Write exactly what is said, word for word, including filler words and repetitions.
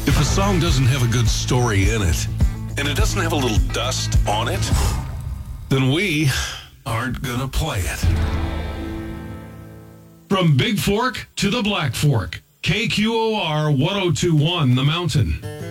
If a song doesn't have a good story in it, and it doesn't have a little dust on it, then we aren't going to play it. From Big Fork to the Black Fork, K Q O R ten twenty-one The Mountain.